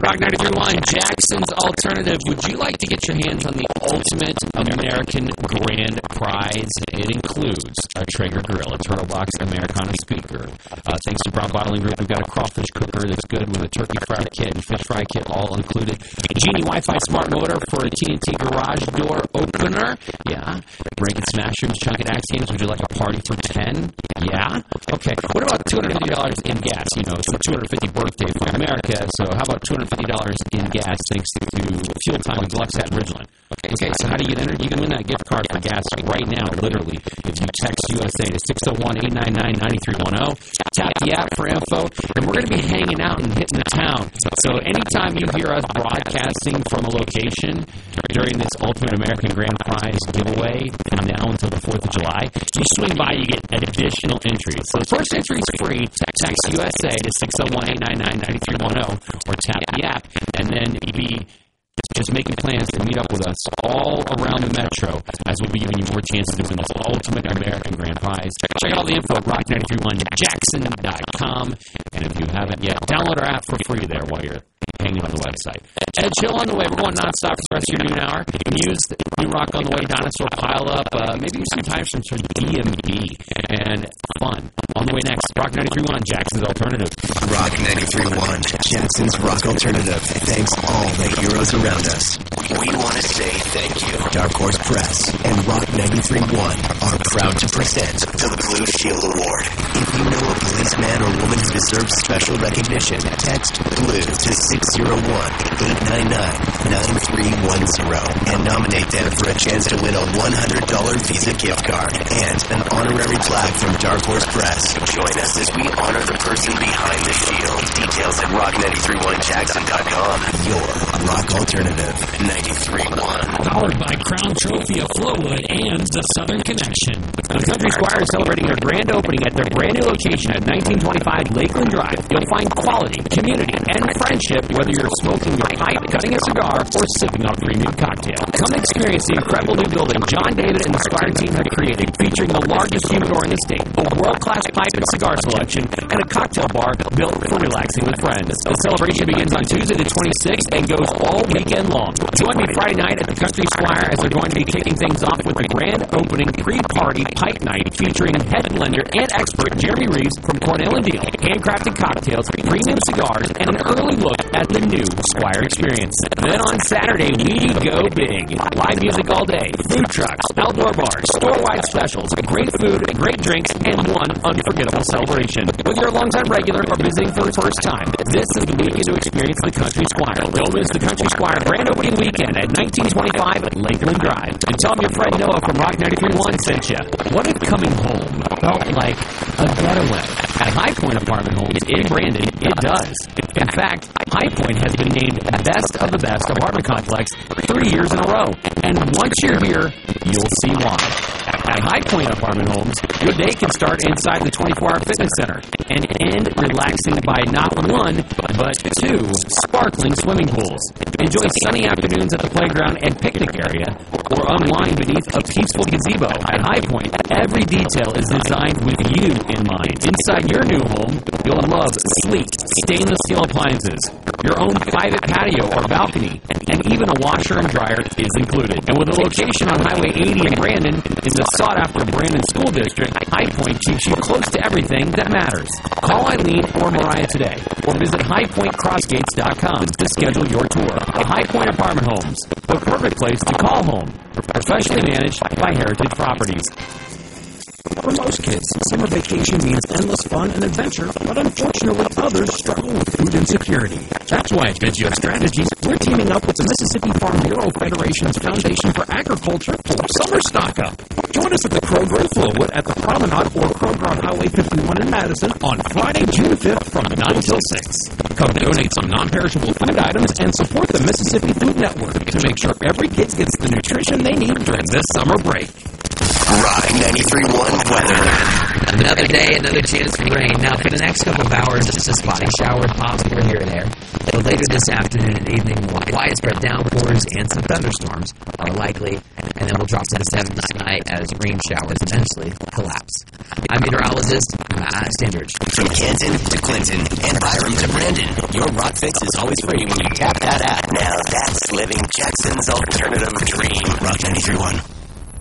Rock 93.1, Jackson's Alternative. Would you like to get your hands on the ultimate American grand prize? It includes a Traeger grill, a Turtle Box Americana speaker. Thanks to Brown Bottling Group, we've got a crawfish cooker that's good with a turkey fry kit and fish fry kit all included. Genie Wi-Fi smart motor for a TNT garage door opener. Yeah. Break and smash rooms, chunk and axe games. Would you like a party till 10? Yeah. Okay. What about $250 in gas? You know, it's the 250 birthday for America, so how about $250 in gas thanks to Fuel Time with Luxat Ridgeland? Okay, so how do you get entered? You can win that gift card for gas right now, literally. If you text USA to 601-899-9310, tap the app for info, and we're going to be hanging out and hitting the town. So anytime you hear us broadcasting from a location during this Ultimate American Grand Prize giveaway from now until the 4th of July, you swing by, you get additional entries. So the first entry is free. Text USA to 601-899-9310 or tap the app, and then be just making plans to meet up with us all around the metro as we'll be giving you more chances to win this Ultimate American Grand Prize. Check out all the info at rock931jackson.com, and if you haven't yet, download our app for free there while you're hanging on the website. Ed Chill on the way. We're going nonstop for the rest of your noon hour. News, New Rock on the way, Dinosaur Pile Up, maybe some time from DMB, and fun. On the way next, Rock 93.1, Jackson's Alternative. Rock 93.1, Jackson's Rock Alternative. Thanks all the heroes around us. We want to say thank you. Dark Horse Press and Rock 93.1 are proud to present the Blue Shield Award. If you know a policeman or woman who deserves special recognition, text BLUE to 601-899-9310 and nominate them for a chance to win a $100 Visa gift card and an honorary plaque from Dark Horse Press. Join us as we honor the person behind the shield. Details at rock931jackson.com. Your rock alternative, 93.1. Powered by Crown Trophy of Flowood and the Southern Connection. The Country Squire is celebrating their grand opening at their brand new location at 1925 Lakeland Drive. You'll find quality, community, and friendship whether you're smoking your pipe, cutting a cigar, or sipping a premium cocktail. Come experience the incredible new building John David and the Squire team have created, featuring the largest humidor in the state, a world-class pipe and cigar selection, and a cocktail bar built for relaxing with friends. The celebration begins on Tuesday the 26th and goes all weekend long. Join me Friday night at the Country Squire as they're going to be kicking things off with the grand opening pre-party pipe night featuring head blender and expert Jeremy Reeves from Cornell and Deal, handcrafted cocktails, premium cigars, and an early look at the new Squire experience. Then on Saturday, we go big. Live music all day, food trucks, outdoor bars, store-wide specials, great food, great drinks, and one unforgettable celebration. Whether you're a longtime regular or visiting for the first time, this is the weekend to experience the Country Squire. Don't miss the Country Squire grand opening weekend at 1925 Lakeland Drive. And tell them your friend Noah from Rock 93.1 sent you. What if coming home felt like a getaway? At High Point Apartment Homes in Brandon, it does. In fact, High Point has been named Best of the Best apartment complex 3 years in a row. And once you're here, you'll see why. At High Point Apartment Homes, your day can start inside the 24-hour fitness center and end relaxing by not one, but two sparkling swimming pools. Enjoy sunny afternoons at the playground and picnic area, or unwind beneath a peaceful gazebo. At High Point, every detail is designed with you in mind. Inside your new home, you'll love sleek, stainless steel appliances, your own private patio or balcony, and even a washer and dryer is included. And with a location on Highway 80 in Brandon, in the sought-after Brandon School District, High Point keeps you close to everything that matters. Call Eileen or Mariah today, or visit highpointcrossgates.com to schedule your tour. High Point Apartment Homes, the perfect place to call home. Professionally managed by Heritage Properties. For most kids, summer vacation means endless fun and adventure, but unfortunately others struggle with food insecurity. That's why at Vigio Strategies, we're teaming up with the Mississippi Farm Bureau Federation's Foundation for Agriculture for Summer Stock Up. Join us at the Kroger in Flowood at the Promenade or Kroger on Highway 51 in Madison on Friday, June 5th from 9 till 6. Come donate some non-perishable food items and support the Mississippi Food Network to make sure every kid gets the nutrition they need during this summer break. Rock 93.1 weather. Another day, another chance for rain. Now, for the next couple of hours, just a spotty shower possible here and there. But later this afternoon and evening, widespread downpours and some thunderstorms are likely, and then we'll drop to the 70s tonight as rain showers eventually collapse. I'm meteorologist Matt Standridge. From Canton to Clinton and Byram to Brandon, your rock fix is always free when you tap that app. Now that's living Jackson's alternative dream. Rock 93.1.